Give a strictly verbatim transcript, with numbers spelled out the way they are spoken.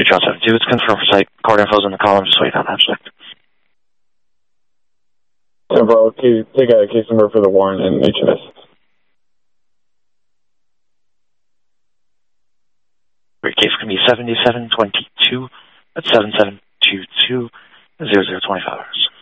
Two Charles seven two, it's confirmed for site. Card info's in the column, just wait on abstract. ten four, okay, take a case number for the warrant and H M S. Your case can be seventy-seven twenty-two at seven seven two two zero zero twenty-five hours.